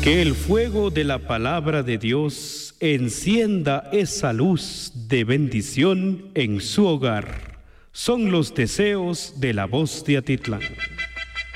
Que el fuego de la palabra de Dios encienda esa luz de bendición en su hogar. Son los deseos de la voz de Atitlán.